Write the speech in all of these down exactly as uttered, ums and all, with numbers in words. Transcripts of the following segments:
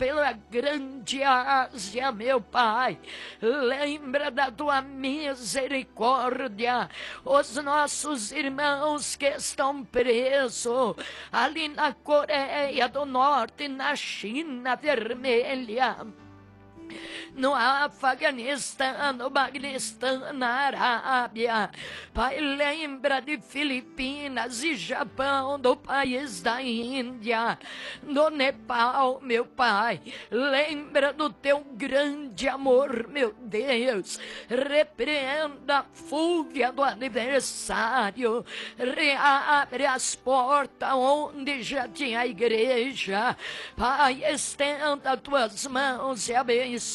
pela grande Ásia, meu Pai. Lembra da tua misericórdia, os nossos irmãos que estão presos ali na Coreia do Norte, na China Vermelha, no Afeganistão, no Paquistão, na Arábia. Pai, lembra de Filipinas e Japão, do país da Índia, do Nepal, meu Pai. Lembra do teu grande amor, meu Deus. Repreenda a fúria do adversário. Reabre as portas onde já tinha igreja. Pai, estenda tuas mãos e abençoa.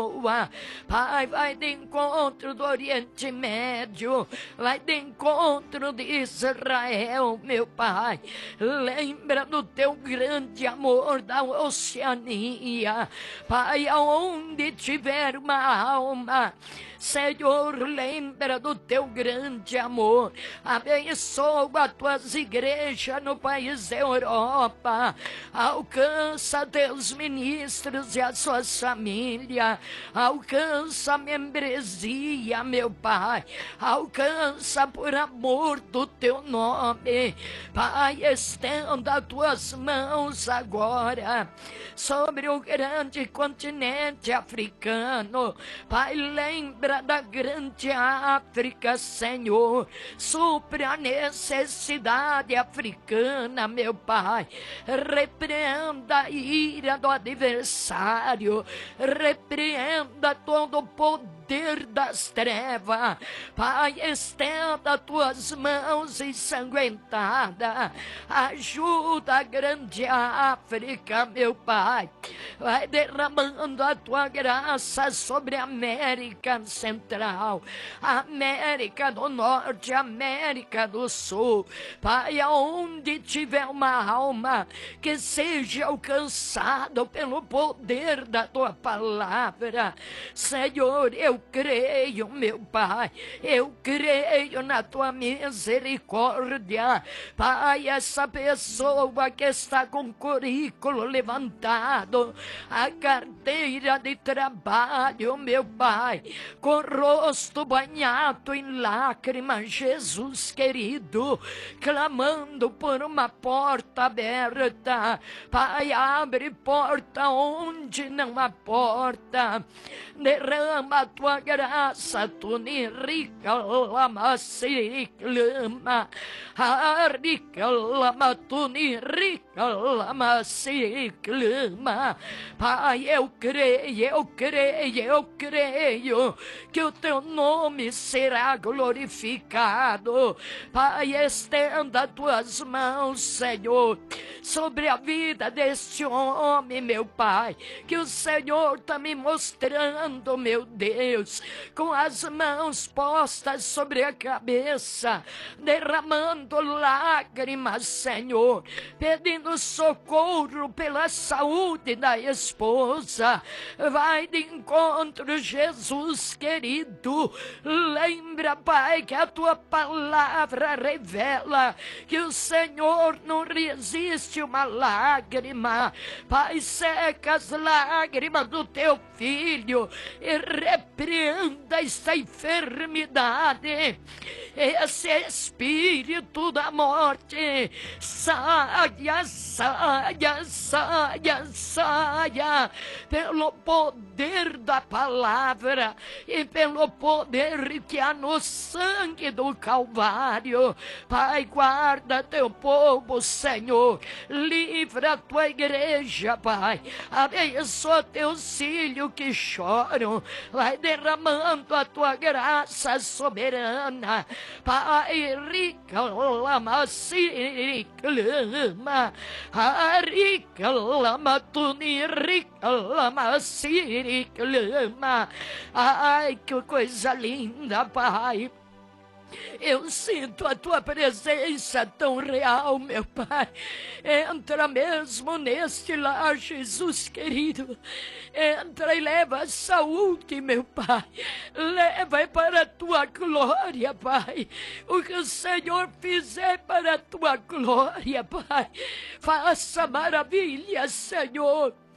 Pai, vai de encontro do Oriente Médio, vai de encontro de Israel, meu Pai. Lembra do teu grande amor da Oceania. Pai, aonde tiver uma alma, Senhor, lembra do teu grande amor. Abençoa as tuas igrejas no país da Europa. Alcança teus ministros e as suas famílias. Alcança a membresia, meu Pai. Alcança por amor do teu nome. Pai, estenda as tuas mãos agora sobre o grande continente africano. Pai, lembra da grande África, Senhor. Supre a necessidade africana, meu Pai. Repreenda a ira do adversário. Repreenda todo o poder das trevas. Pai, estenda tuas mãos ensanguentadas. Ajuda a grande África, meu Pai. Vai derramando a tua graça sobre a América Central, América do Norte, América do Sul. Pai, aonde tiver uma alma que seja alcançado pelo poder da tua palavra, Senhor, eu creio, meu Pai, eu creio na tua misericórdia. Pai, essa pessoa que está com o currículo levantado, a carteira de trabalho, meu Pai, com o rosto banhado em lágrimas, Jesus querido, clamando por uma porta aberta. Pai, abre porta onde não há porta. Derrama a tua graça, tu ni rica lama se clama. Rica lama, tu ni rica lama se clama. Pai, eu creio, eu creio, eu creio que o teu nome será glorificado. Pai, estenda tuas mãos, Senhor, sobre a vida deste homem, meu Pai, que o Senhor está me mostrando, meu Deus, com as mãos postas sobre a cabeça, derramando lágrimas, Senhor, pedindo socorro pela saúde da esposa. Vai de encontro, Jesus querido. Lembra, Pai, que a tua palavra revela que o Senhor não resiste uma lágrima. Pai, seca as lágrimas do teu filho e repreenda essa enfermidade, esse espírito da morte. Saia, saia, saia, saia, pelo poder da palavra e pelo poder que há no sangue do Calvário. Pai, guarda teu povo, Senhor. Livra a tua igreja, Pai. Abençoa teus filhos que choram. Vai derramando a tua graça soberana. Pai, rica lama se clama. Rica lama tu ni rica lama se clama. Ai, que coisa linda, Pai. Eu sinto a tua presença tão real, meu Pai. Entra mesmo neste lar, Jesus querido. Entra e leva a saúde, meu Pai. Leva para a tua glória, Pai. O que o Senhor fizer para a tua glória, Pai. Faça maravilha, Senhor.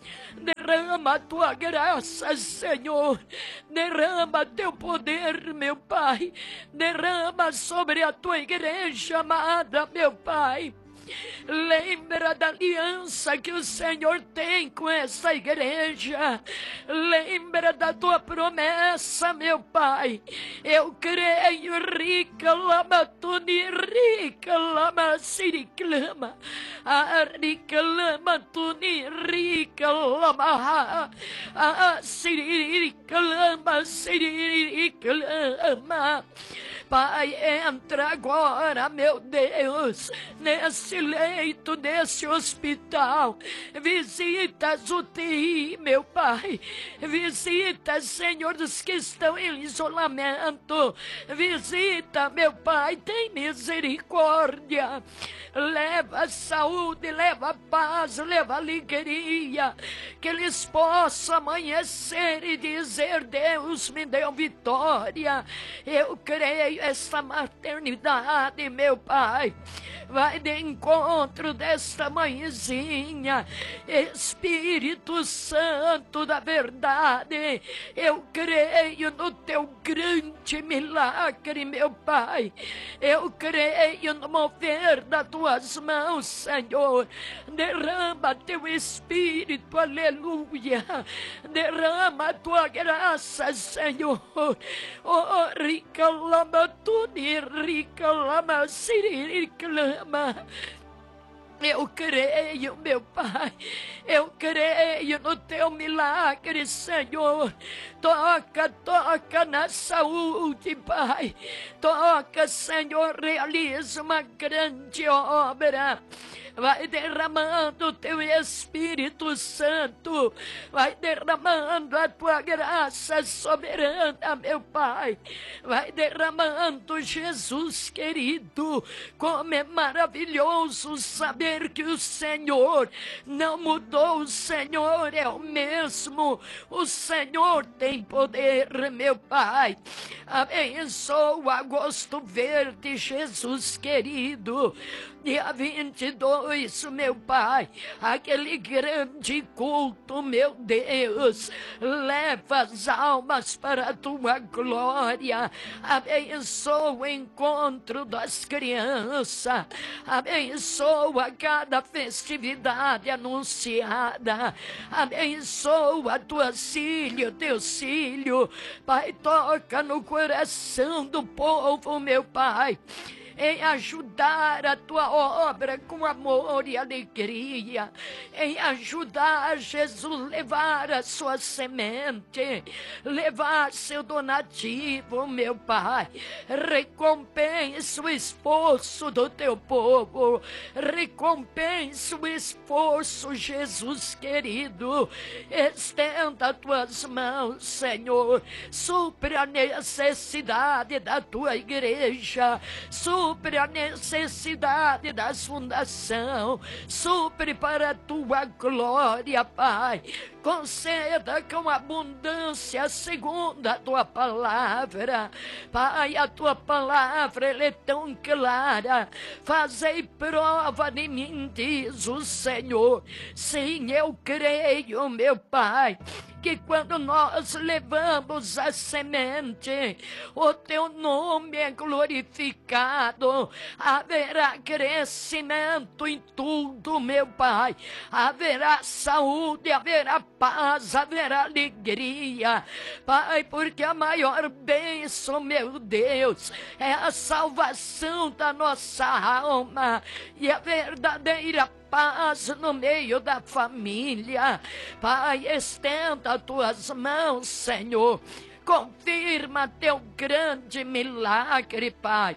Derrama a tua graça, Senhor. Derrama teu poder, meu Pai. Derrama sobre a tua igreja amada, meu Pai. Lembra da aliança que o Senhor tem com essa igreja. Lembra da tua promessa, meu Pai. Eu creio, rica lama tuni, rica lama siriclama, a rica lama tuni, rica lama, a sirica lama, sirica lama. Pai, entra agora, meu Deus, nesse leito, nesse hospital. Visita as U T I, meu Pai. Visita, Senhor, os que estão em isolamento. Visita, meu Pai, tem misericórdia. Leva saúde, leva paz, leva alegria. Que eles possam amanhecer e dizer: Deus me deu vitória. Eu creio essa maternidade, meu Pai. Vai de encontro desta mãezinha. Espírito Santo da verdade, eu creio no teu grande milagre, meu Pai. Eu creio no mover das tuas mãos, Senhor. Derrama teu Espírito, aleluia. Derrama a tua graça, Senhor. Oh, rica lama tuni, rica lama siririca lama. Eu creio, meu Pai, eu creio no teu milagre, Senhor. Toca, toca na saúde, Pai. Toca, Senhor, realiza uma grande obra. Vai derramando o teu Espírito Santo. Vai derramando a tua graça soberana, meu Pai. Vai derramando, Jesus querido. Como é maravilhoso saber que o Senhor não mudou. O Senhor é o mesmo. O Senhor tem poder, meu Pai. Abençoa Agosto Verde, Jesus querido. Dia vinte e dois, meu Pai, aquele grande culto, meu Deus, leva as almas para a tua glória. Abençoa o encontro das crianças, abençoa cada festividade anunciada, abençoa a tua filha, teu filho. Pai, toca no coração do povo, meu Pai, em ajudar a tua obra com amor e alegria, em ajudar, Jesus, levar a sua semente, levar seu donativo, meu Pai. Recompensa o esforço do teu povo, recompensa o esforço, Jesus querido. Estenda as tuas mãos, Senhor, supre a necessidade da tua igreja, supre Supre a necessidade da fundação, supre para a tua glória, Pai. Conceda com abundância segundo a tua palavra. Pai, a tua palavra ela é tão clara. Fazei prova de mim, diz o Senhor. Sim, eu creio, meu Pai, que quando nós levamos a semente, o teu nome é glorificado. Haverá crescimento em tudo, meu Pai. Haverá saúde, haverá paz, haverá alegria, Pai, porque a maior bênção, meu Deus, é a salvação da nossa alma e a verdadeira paz no meio da família. Pai, estenda as tuas mãos, Senhor. Confirma teu grande milagre, Pai.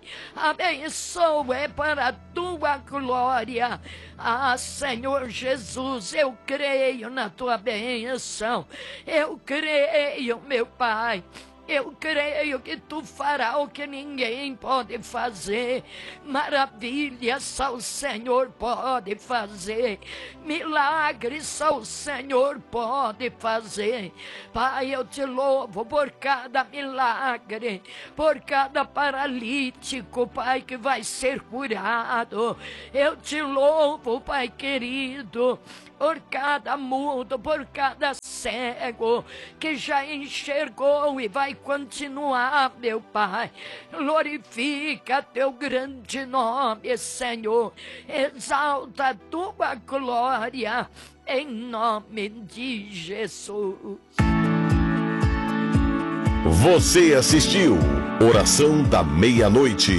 Abençoa é para a tua glória. Ah, Senhor Jesus, eu creio na tua bênção. Eu creio, meu Pai. Eu creio que tu farás o que ninguém pode fazer. Maravilhas só o Senhor pode fazer. Milagres só o Senhor pode fazer. Pai, eu te louvo por cada milagre, por cada paralítico, Pai, que vai ser curado. Eu te louvo, Pai querido, por cada mudo, por cada cego que já enxergou e vai continuar, meu Pai. Glorifica teu grande nome, Senhor. Exalta a tua glória em nome de Jesus. Você assistiu Oração da Meia-Noite.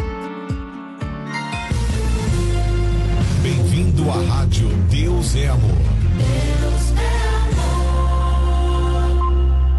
Bem-vindo à Rádio Deus é Amor. Deus é amor.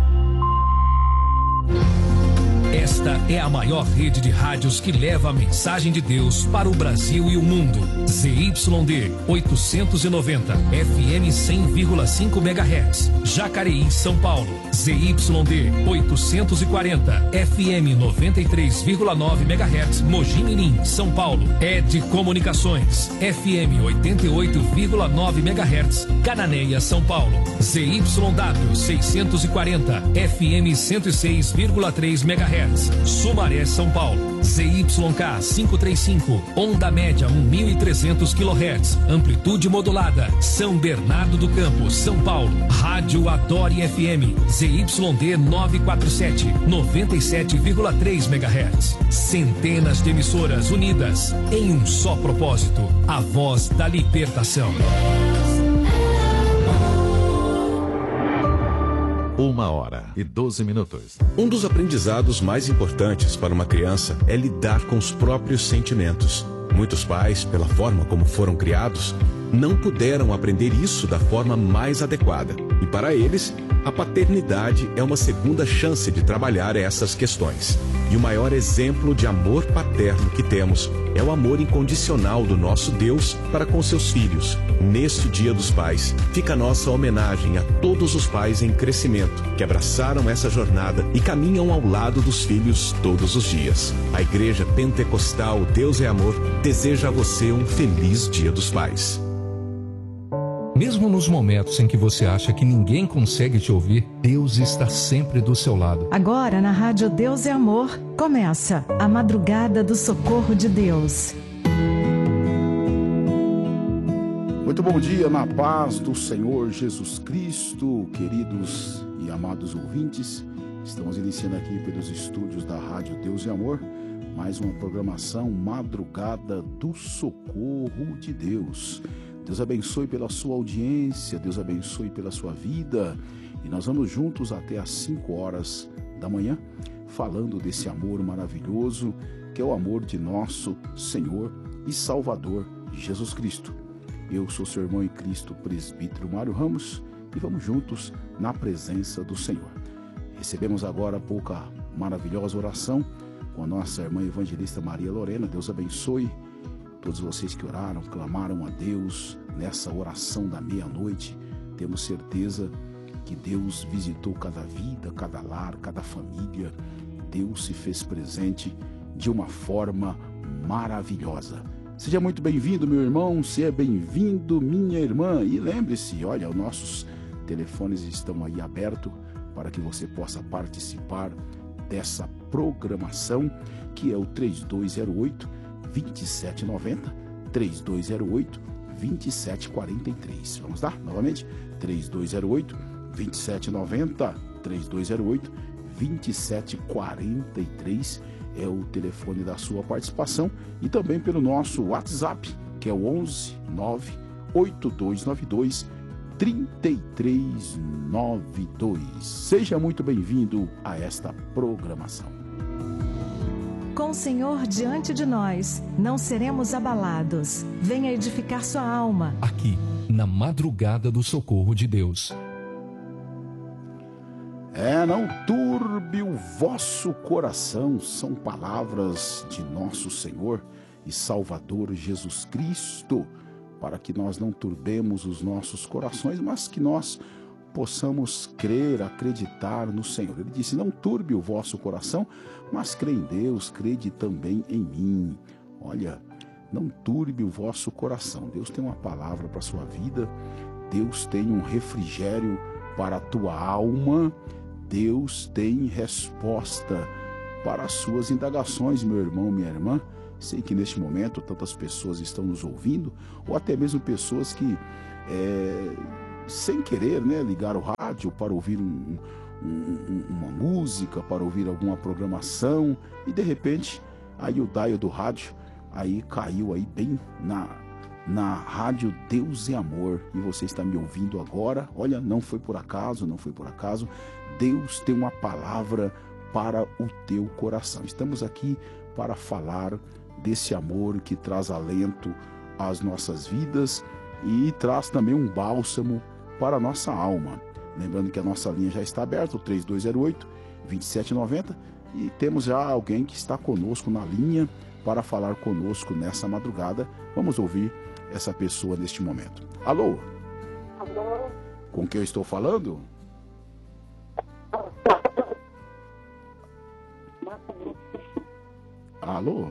Esta é a maior rede de rádios que leva a mensagem de Deus para o Brasil e o mundo. Z Y D oitocentos e noventa, F M cem vírgula cinco megahertz, Jacareí, São Paulo. Z Y D oitocentos e quarenta, F M noventa e três vírgula nove megahertz, Mogi Mirim, São Paulo. Ed Comunicações, F M oitenta e oito vírgula nove megahertz, Cananéia, São Paulo. Z Y W seiscentos e quarenta, F M cento e seis vírgula três megahertz, Sumaré, São Paulo. Z Y K quinhentos e trinta e cinco, onda média mil e trezentos quilohertz, amplitude modulada, São Bernardo do Campo, São Paulo. Rádio Adore F M, Z Y D novecentos e quarenta e sete, noventa e sete vírgula três megahertz. Centenas de emissoras unidas em um só propósito, a voz da libertação. Uma hora e doze minutos. Um dos aprendizados mais importantes para uma criança é lidar com os próprios sentimentos. Muitos pais, pela forma como foram criados, não puderam aprender isso da forma mais adequada. E para eles, a paternidade é uma segunda chance de trabalhar essas questões. E o maior exemplo de amor paterno que temos é o amor incondicional do nosso Deus para com seus filhos. Neste Dia dos Pais, fica a nossa homenagem a todos os pais em crescimento que abraçaram essa jornada e caminham ao lado dos filhos todos os dias. A Igreja Pentecostal Deus é Amor deseja a você um feliz Dia dos Pais. Mesmo nos momentos em que você acha que ninguém consegue te ouvir, Deus está sempre do seu lado. Agora na Rádio Deus é Amor, começa a Madrugada do Socorro de Deus. Muito bom dia, na paz do Senhor Jesus Cristo, queridos e amados ouvintes. Estamos iniciando aqui pelos estúdios da Rádio Deus é Amor, mais uma programação Madrugada do Socorro de Deus. Deus abençoe pela sua audiência, Deus abençoe pela sua vida. E nós vamos juntos até às cinco horas da manhã, falando desse amor maravilhoso, que é o amor de nosso Senhor e Salvador Jesus Cristo. Eu sou seu irmão em Cristo, presbítero Mário Ramos, e vamos juntos na presença do Senhor. Recebemos agora há pouco a maravilhosa oração com a nossa irmã evangelista Maria Lorena. Deus abençoe todos vocês que oraram, clamaram a Deus nessa oração da meia-noite. Temos certeza que Deus visitou cada vida, cada lar, cada família. Deus se fez presente de uma forma maravilhosa. Seja muito bem-vindo, meu irmão, seja bem-vindo, minha irmã. E lembre-se, olha, os nossos telefones estão aí abertos para que você possa participar dessa programação, que é o três dois zero oito, dois sete nove zero, três dois zero oito, dois sete quatro três. Vamos lá, novamente, três dois zero oito, dois sete nove zero, três dois zero oito, dois sete quatro três é o telefone da sua participação, e também pelo nosso WhatsApp, que é o onze nove oito dois nove dois três três nove dois. Seja muito bem-vindo a esta programação. Com o Senhor diante de nós, não seremos abalados. Venha edificar sua alma. Aqui, na Madrugada do Socorro de Deus. É, não turbe o vosso coração, são palavras de nosso Senhor e Salvador Jesus Cristo, para que nós não turbemos os nossos corações, mas que nós possamos crer, acreditar no Senhor. Ele disse, não turbe o vosso coração, mas crê em Deus, crede também em mim. Olha, não turbe o vosso coração. Deus tem uma palavra para a sua vida, Deus tem um refrigério para a tua alma, Deus tem resposta para as suas indagações, meu irmão, minha irmã. Sei que neste momento tantas pessoas estão nos ouvindo, ou até mesmo pessoas que é, sem querer, né, ligar o rádio para ouvir um, um, uma música, para ouvir alguma programação, e de repente aí o dial do rádio aí caiu aí bem na, na rádio Deus é Amor, e você está me ouvindo agora. Olha, não foi por acaso, não foi por acaso. Deus tem uma palavra para o teu coração. Estamos aqui para falar desse amor que traz alento às nossas vidas e traz também um bálsamo para a nossa alma. Lembrando que a nossa linha já está aberta, o três dois zero oito, dois sete nove zero, e temos já alguém que está conosco na linha para falar conosco nessa madrugada. Vamos ouvir essa pessoa neste momento. Alô? Alô? Com quem eu estou falando? Alô?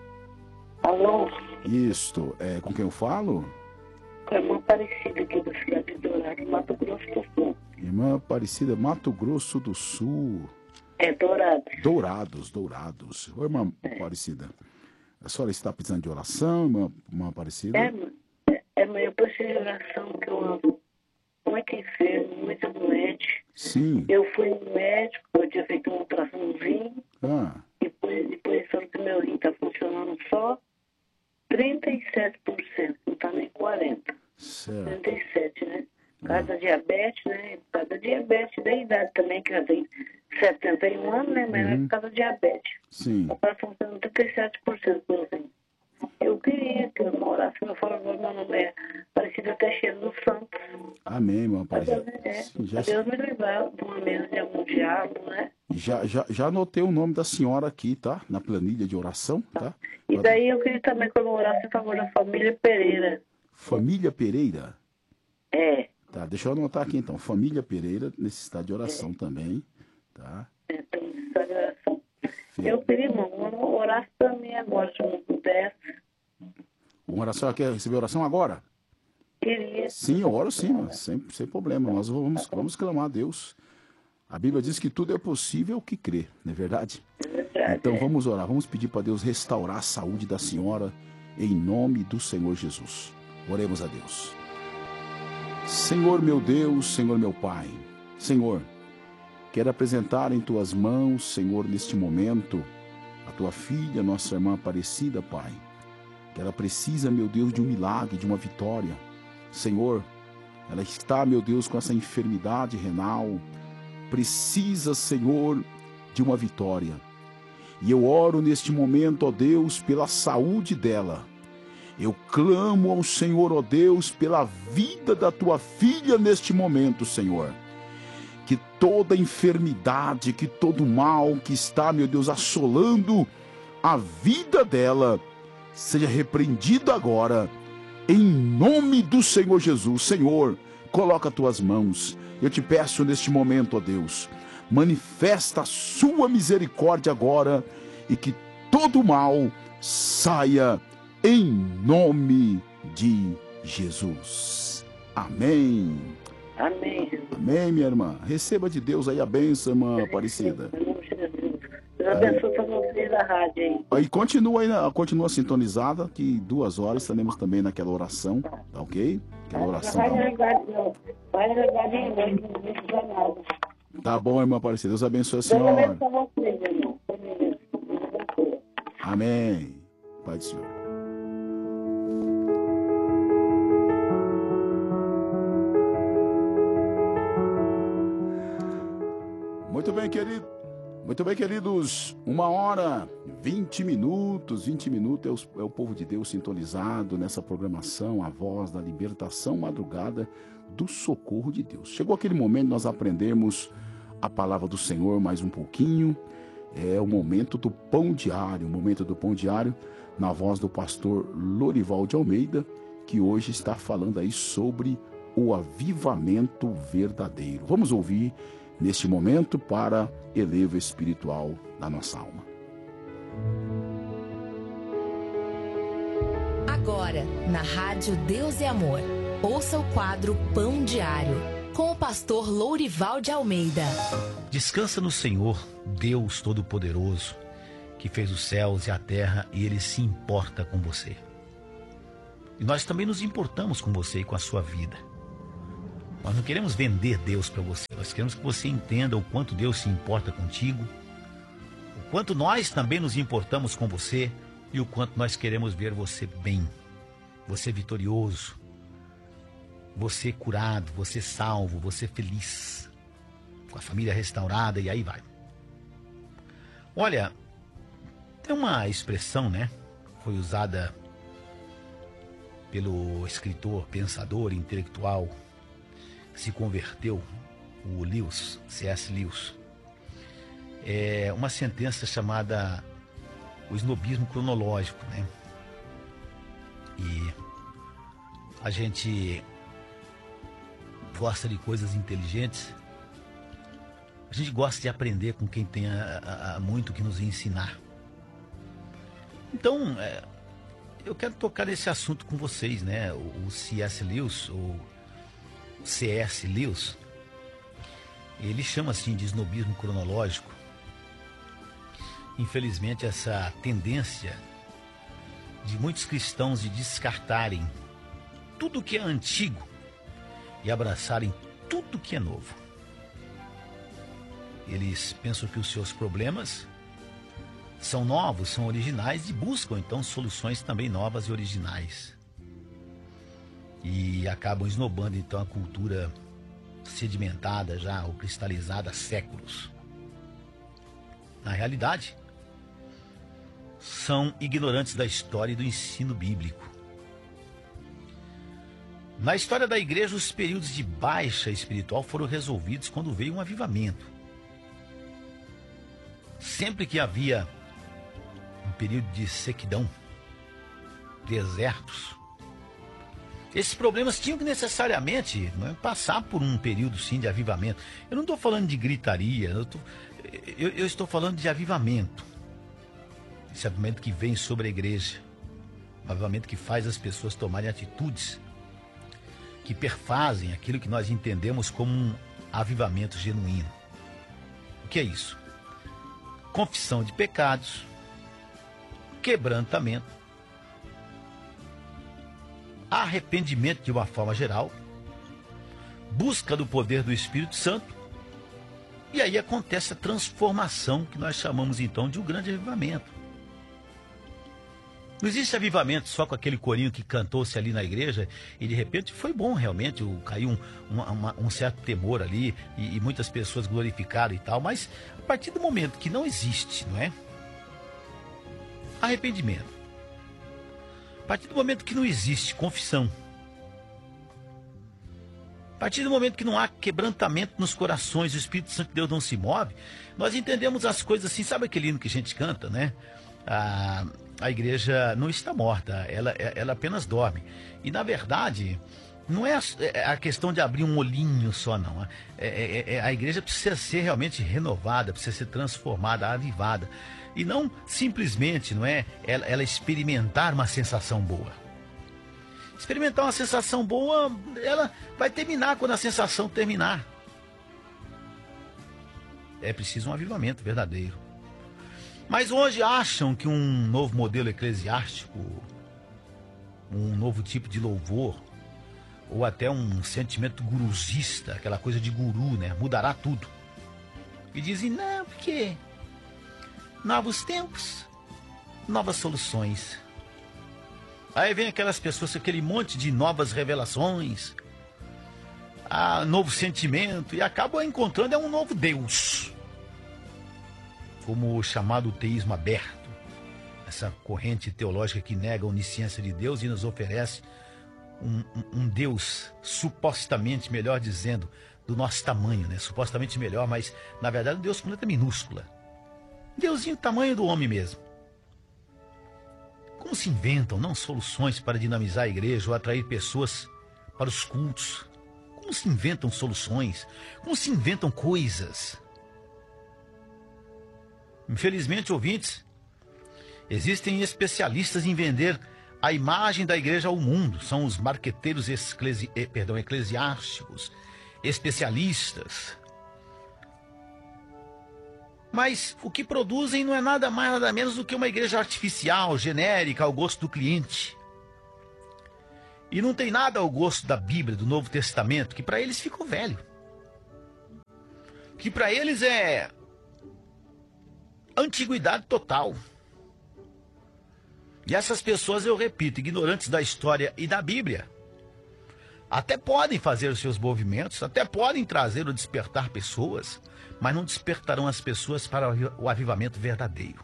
Alô? Isto, é com quem eu falo? Com a irmã Aparecida aqui da cidade de Dourados, Mato Grosso do Sul. Irmã Aparecida, Mato Grosso do Sul. É, Dourados. Dourados, Dourados. Ô, irmã é. Aparecida, a senhora está precisando de oração, irmã, irmã Aparecida? É, mãe. É, é, mãe, eu preciso de oração, que eu ando muito enfermo, muito doente. Sim. Eu fui no médico, eu tinha feito um ultrassomzinho. Ah. Depois, depois soube que meu rim está funcionando só trinta e sete por cento, não está nem quarenta por cento. Certo. trinta e sete por cento, né? Por causa da diabetes, né? Por causa da diabetes, da idade também, que já tem setenta e um anos, né? Mas uhum. é por causa da diabetes. Sim. Está funcionando trinta e sete por cento por exemplo. Eu queria que eu morasse no fora, meu nome é Aparecida Teixeira dos Santos. Amém, irmã Aparecida. É, Sim, já... Deus me livrar de uma mesa de algum diabo, né? Já, já, já anotei o nome da senhora aqui, tá? Na planilha de oração, tá? E daí eu queria também que eu orasse a favor da família Pereira. Família Pereira? É. Tá, deixa eu anotar aqui então. Família Pereira necessita de oração é. também, tá? É, tem necessidade de oração. Sim. Eu queria, irmão, orar para mim agora, se eu não pudesse. Uma oração, quer receber oração agora? Queria. Sim, eu oro sim, mas sem, sem problema. Nós vamos, vamos clamar a Deus. A Bíblia diz que tudo é possível que crê, não é verdade? É verdade. Então vamos orar, vamos pedir para Deus restaurar a saúde da senhora em nome do Senhor Jesus. Oremos a Deus. Senhor meu Deus, Senhor meu Pai, Senhor, quero apresentar em tuas mãos, Senhor, neste momento, a tua filha, nossa irmã Aparecida, Pai, que ela precisa, meu Deus, de um milagre, de uma vitória. Senhor, ela está, meu Deus, com essa enfermidade renal, precisa, Senhor, de uma vitória. E eu oro neste momento, ó Deus, pela saúde dela. Eu clamo ao Senhor, ó Deus, pela vida da tua filha neste momento, Senhor. Que toda enfermidade, que todo mal que está, meu Deus, assolando a vida dela, seja repreendido agora, em nome do Senhor Jesus. Senhor, coloca as tuas mãos. Eu te peço neste momento, ó Deus, manifesta a sua misericórdia agora e que todo mal saia em nome de Jesus. Amém. Amém. Amém, minha irmã. Receba de Deus aí a bênção, irmã Aparecida. Em nome de Jesus. Deus abençoe para vocês da rádio aí. Aí continua aí, continua sintonizada, que duas horas estaremos também naquela oração, tá ok? Aquela oração. Vai regar, não. Vai regar de noite, não precisa nada. Tá bom, irmã Aparecida. Deus abençoe a senhora. Deus abençoe vocês, irmão. Amém. Pai do Senhor. Muito bem, querido. Muito bem, queridos. Uma hora, vinte minutos. vinte minutos é o, é o povo de Deus sintonizado nessa programação, a voz da libertação madrugada do socorro de Deus. Chegou aquele momento de nós aprendermos a palavra do Senhor mais um pouquinho. É o momento do pão diário, o momento do pão diário, na voz do pastor Lorival de Almeida, que hoje está falando aí sobre o avivamento verdadeiro. Vamos ouvir neste momento para elevo espiritual da nossa alma. Agora, na Rádio Deus é Amor, ouça o quadro Pão Diário, com o pastor Lourival de Almeida. Descansa no Senhor, Deus Todo-Poderoso, que fez os céus e a terra, e Ele se importa com você. E nós também nos importamos com você e com a sua vida. Nós não queremos vender Deus para você. Nós queremos que você entenda o quanto Deus se importa contigo, o quanto nós também nos importamos com você e o quanto nós queremos ver você bem, você vitorioso, você curado, você salvo, você feliz, com a família restaurada e aí vai. Olha, tem uma expressão, né? Foi usada pelo escritor, pensador, intelectual, que se converteu, o Lewis, C S Lewis. É uma sentença chamada o snobismo cronológico, né? E a gente gosta de coisas inteligentes, a gente gosta de aprender com quem tem a, a, a muito que nos ensinar. Então, é, eu quero tocar nesse assunto com vocês, né? O, o C S Lewis, o C S Lewis, ele chama assim de snobismo cronológico. Infelizmente, essa tendência de muitos cristãos de descartarem tudo que é antigo e abraçarem tudo que é novo. Eles pensam que os seus problemas são novos, são originais e buscam então soluções também novas e originais. E acabam esnobando então a cultura sedimentada já, ou cristalizada há séculos. Na realidade, são ignorantes da história e do ensino bíblico. Na história da igreja, os períodos de baixa espiritual foram resolvidos quando veio um avivamento. Sempre que havia um período de sequidão, desertos, esses problemas tinham que necessariamente passar por um período sim de avivamento. Eu não estou falando de gritaria, eu, tô, eu, eu estou falando de avivamento. Esse avivamento que vem sobre a igreja, um avivamento que faz as pessoas tomarem atitudes que perfazem aquilo que nós entendemos como um avivamento genuíno. O que é isso? Confissão de pecados, quebrantamento, arrependimento de uma forma geral, busca do poder do Espírito Santo, e aí acontece a transformação que nós chamamos então de um grande avivamento. Não existe avivamento só com aquele corinho que cantou-se ali na igreja e de repente foi bom realmente, caiu um, uma, um certo temor ali e, e muitas pessoas glorificaram e tal, mas a partir do momento que não existe, não é? Arrependimento. A partir do momento que não existe confissão, a partir do momento que não há quebrantamento nos corações, o Espírito Santo de Deus não se move, nós entendemos as coisas assim, sabe aquele hino que a gente canta, né? A, a igreja não está morta, ela, ela apenas dorme. E na verdade, não é a, é a questão de abrir um olhinho só não. É, é, é, a igreja precisa ser realmente renovada, precisa ser transformada, avivada. E não simplesmente, não é, ela, ela experimentar uma sensação boa. Experimentar uma sensação boa, ela vai terminar quando a sensação terminar. É preciso um avivamento verdadeiro. Mas hoje acham que um novo modelo eclesiástico, um novo tipo de louvor, ou até um sentimento guruzista, aquela coisa de guru, né, mudará tudo. E dizem, não, porque novos tempos, novas soluções. Aí vem aquelas pessoas com aquele monte de novas revelações, ah, novo sentimento, e acabam encontrando é um novo Deus. Como o chamado teísmo aberto, essa corrente teológica que nega a onisciência de Deus e nos oferece um, um, um Deus supostamente, melhor dizendo, do nosso tamanho, né? Supostamente melhor, mas na verdade um Deus com letra minúscula. Deusinho tamanho do homem mesmo. Como se inventam, não soluções para dinamizar a igreja ou atrair pessoas para os cultos? Como se inventam soluções? Como se inventam coisas? Infelizmente, ouvintes, existem especialistas em vender a imagem da igreja ao mundo. São os marqueteiros esclesi... perdão, eclesiásticos, especialistas. Mas o que produzem não é nada mais, nada menos do que uma igreja artificial, genérica, ao gosto do cliente. E não tem nada ao gosto da Bíblia, do Novo Testamento, que para eles ficou velho. Que para eles é antiguidade total. E essas pessoas, eu repito, ignorantes da história e da Bíblia, até podem fazer os seus movimentos, até podem trazer ou despertar pessoas, mas não despertarão as pessoas para o avivamento verdadeiro.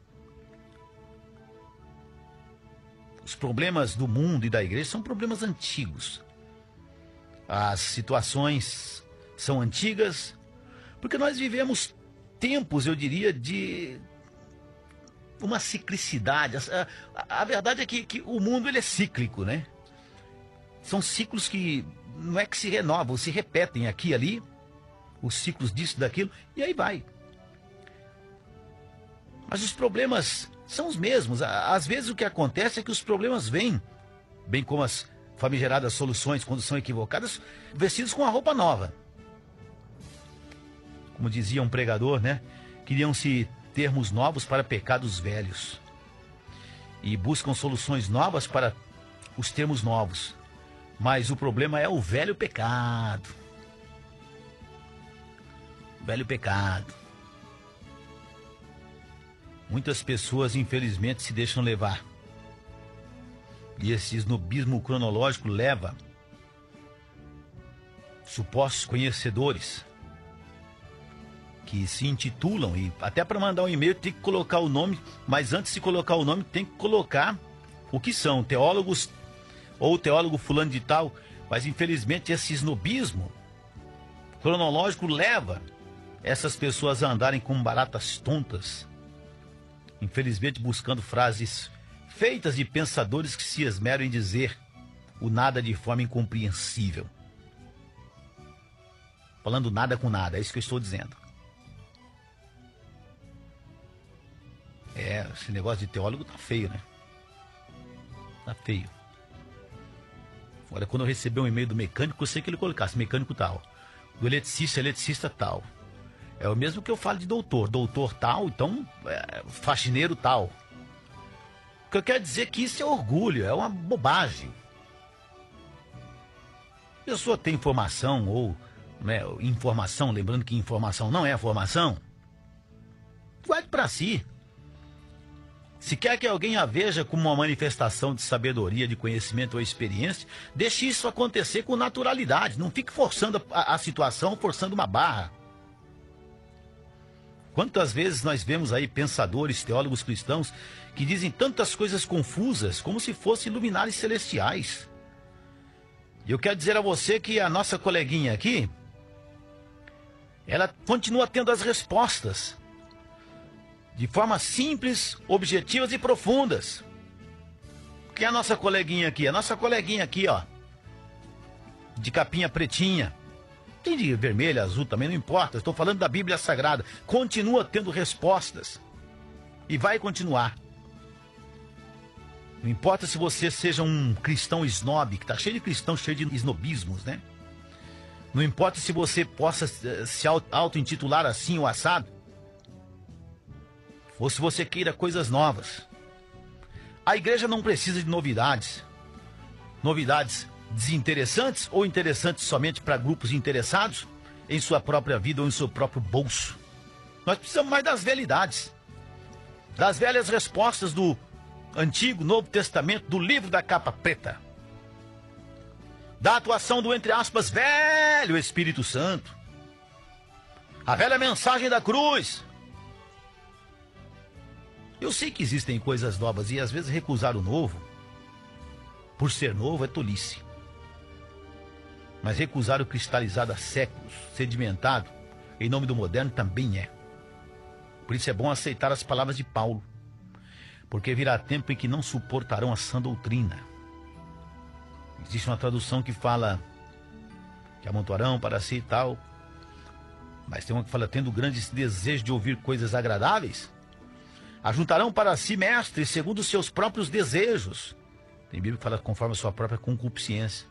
Os problemas do mundo e da igreja são problemas antigos. As situações são antigas, porque nós vivemos tempos, eu diria, de uma ciclicidade. A, a, a verdade é que, que o mundo ele é cíclico, né? São ciclos que não é que se renovam, se repetem aqui e ali, os ciclos disso, daquilo, e aí vai. Mas os problemas são os mesmos. Às vezes o que acontece é que os problemas vêm, bem como as famigeradas soluções, quando são equivocadas, vestidos com a roupa nova. Como dizia um pregador, né? Queriam-se termos novos para pecados velhos. E buscam soluções novas para os termos novos. Mas o problema é o velho pecado. O velho pecado. Muitas pessoas, infelizmente, se deixam levar. E esse snobismo cronológico leva supostos conhecedores que se intitulam, e até para mandar um e-mail tem que colocar o nome, mas antes de colocar o nome tem que colocar o que são, teólogos ou teólogo fulano de tal, mas infelizmente esse snobismo cronológico leva essas pessoas a andarem como baratas tontas, infelizmente buscando frases feitas de pensadores que se esmeram em dizer o nada de forma incompreensível. Falando nada com nada, é isso que eu estou dizendo. É, esse negócio de teólogo tá feio, né? Tá feio. Agora, quando eu receber um e-mail do mecânico, eu sei que ele colocasse mecânico tal. Do eletricista, eletricista tal. É o mesmo que eu falo de doutor. Doutor tal, então, é, faxineiro tal. O que eu quero dizer é que isso é orgulho, é uma bobagem. A pessoa tem informação ou né, informação, lembrando que informação não é formação, guarde para si. Se quer que alguém a veja como uma manifestação de sabedoria, de conhecimento ou experiência, deixe isso acontecer com naturalidade. Não fique forçando a, a situação, forçando uma barra. Quantas vezes nós vemos aí pensadores, teólogos cristãos, que dizem tantas coisas confusas, como se fossem luminares celestiais. E eu quero dizer a você que a nossa coleguinha aqui, ela continua tendo as respostas. De forma simples, objetivas e profundas. Que é a nossa coleguinha aqui? A nossa coleguinha aqui, ó. De capinha pretinha. Tem de vermelho, azul também, não importa. Estou falando da Bíblia Sagrada. Continua tendo respostas. E vai continuar. Não importa se você seja um cristão snob, que está cheio de cristãos, cheio de snobismos, né? Não importa se você possa se auto-intitular assim ou assado. Ou se você queira coisas novas. A igreja não precisa de novidades. Novidades desinteressantes ou interessantes somente para grupos interessados em sua própria vida ou em seu próprio bolso. Nós precisamos mais das velhidades. Das velhas respostas do Antigo, Novo Testamento, do livro da capa preta. Da atuação do, entre aspas, velho Espírito Santo. A velha mensagem da cruz. Eu sei que existem coisas novas e às vezes recusar o novo, por ser novo, é tolice. Mas recusar o cristalizado há séculos, sedimentado, em nome do moderno, também é. Por isso é bom aceitar as palavras de Paulo, porque virá tempo em que não suportarão a sã doutrina. Existe uma tradução que fala que amontoarão para si e tal, mas tem uma que fala, tendo grandes desejos de ouvir coisas agradáveis, ajuntarão para si mestres segundo os seus próprios desejos. Tem Bíblia que fala conforme a sua própria concupiscência.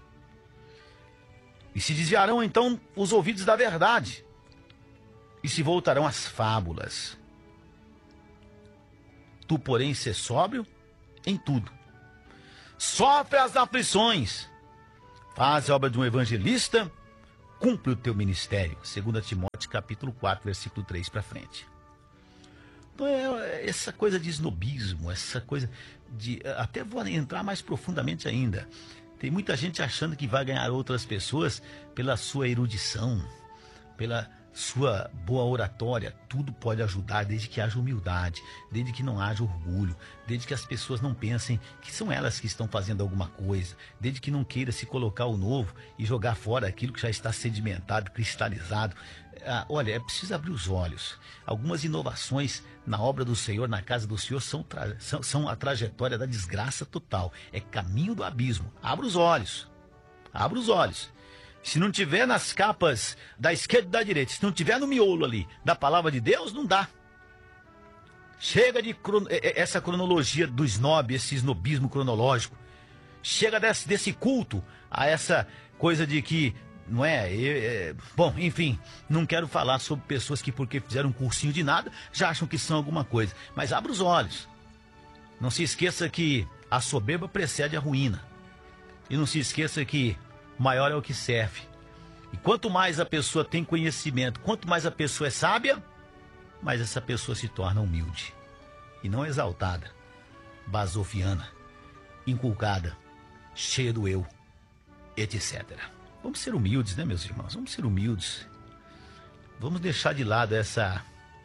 E se desviarão então os ouvidos da verdade. E se voltarão às fábulas. Tu, porém, sê sóbrio em tudo. sofre as aflições, faz a obra de um evangelista, cumpre o teu ministério. Segunda Timóteo capítulo quatro, versículo três para frente. Então é essa coisa de snobismo, essa coisa de... Até vou entrar mais profundamente ainda. Tem muita gente achando que vai ganhar outras pessoas pela sua erudição, pela sua boa oratória. Tudo pode ajudar desde que haja humildade, desde que não haja orgulho, desde que as pessoas não pensem que são elas que estão fazendo alguma coisa, desde que não queira se colocar o novo e jogar fora aquilo que já está sedimentado, cristalizado. Ah, olha, é preciso abrir os olhos. Algumas inovações na obra do Senhor, na casa do Senhor, são, tra... são, são a trajetória da desgraça total. É caminho do abismo. Abra os olhos. Abra os olhos. Se não tiver nas capas da esquerda e da direita, se não tiver no miolo ali da palavra de Deus, não dá. Chega de cron... essa cronologia do snob, esse snobismo cronológico. Chega desse, desse culto a essa coisa de que... Não é? é? Bom, enfim, não quero falar sobre pessoas que porque fizeram um cursinho de nada, já acham que são alguma coisa. Mas abra os olhos. Não se esqueça que a soberba precede a ruína. E não se esqueça que maior é o que serve. E quanto mais a pessoa tem conhecimento, quanto mais a pessoa é sábia, mais essa pessoa se torna humilde. E não exaltada, basofiana, inculcada, cheia do eu, etcétera. Vamos ser humildes, né, meus irmãos? Vamos ser humildes. Vamos deixar de lado essa,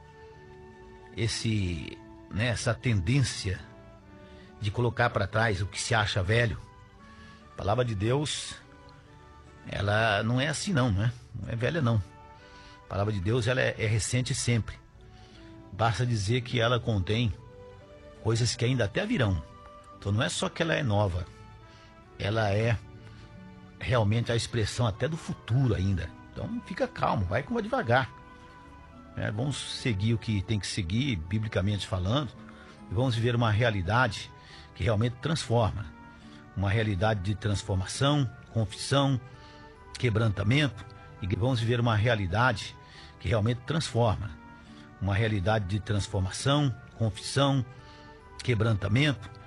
esse, né, essa tendência de colocar para trás o que se acha velho. A palavra de Deus, ela não é assim não, né? Não é velha não. A palavra de Deus, ela é, é recente sempre. Basta dizer que ela contém coisas que ainda até virão. Então não é só que ela é nova. Ela é realmente a expressão até do futuro ainda. Então fica calmo, vai como devagar. É, vamos seguir o que tem que seguir, biblicamente falando, e vamos viver uma realidade que realmente transforma. Uma realidade de transformação, confissão, quebrantamento, e vamos viver uma realidade que realmente transforma. Uma realidade de transformação, confissão, quebrantamento,